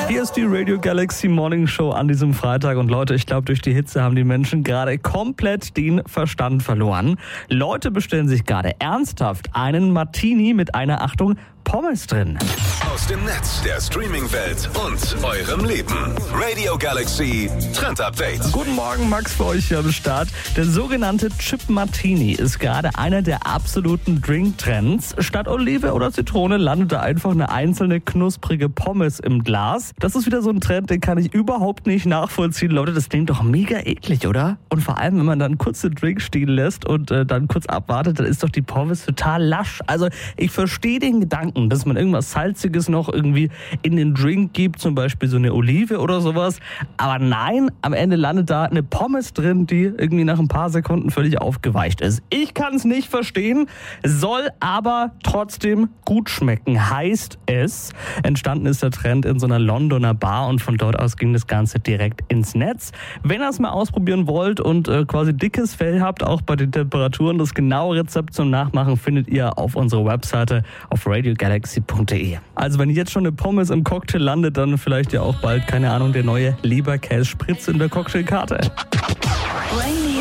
Hier ist die Radio Galaxy Morning Show an diesem Freitag und Leute, ich glaube, durch die Hitze haben die Menschen gerade komplett den Verstand verloren. Leute bestellen sich gerade ernsthaft einen Martini mit einer, Achtung, Pommes drin. Aus dem Netz der Streaming-Welt und eurem Leben. Radio Galaxy Trend Update. Guten Morgen, Max für euch hier am Start. Der sogenannte Chip Martini ist gerade einer der absoluten Drink-Trends. Statt Olive oder Zitrone landet da einfach eine einzelne knusprige Pommes im Glas. Das ist wieder so ein Trend, den kann ich überhaupt nicht nachvollziehen. Leute, das klingt doch mega eklig, oder? Und vor allem, wenn man dann kurz den Drink stehen lässt und dann kurz abwartet, dann ist doch die Pommes total lasch. Also ich verstehe den Gedanken, dass man irgendwas Salziges noch irgendwie in den Drink gibt, zum Beispiel so eine Olive oder sowas. Aber nein, am Ende landet da eine Pommes drin, die irgendwie nach ein paar Sekunden völlig aufgeweicht ist. Ich kann es nicht verstehen, soll aber trotzdem gut schmecken, heißt es. Entstanden ist der Trend in so einer Londoner Bar und von dort aus ging das Ganze direkt ins Netz. Wenn ihr es mal ausprobieren wollt und quasi dickes Fell habt, auch bei den Temperaturen, das genaue Rezept zum Nachmachen findet ihr auf unserer Webseite auf radiogalaxy.de. Also wenn jetzt schon eine Pommes im Cocktail landet, dann vielleicht ja auch bald, keine Ahnung, der neue Leberkäse-Spritz in der Cocktailkarte. Radio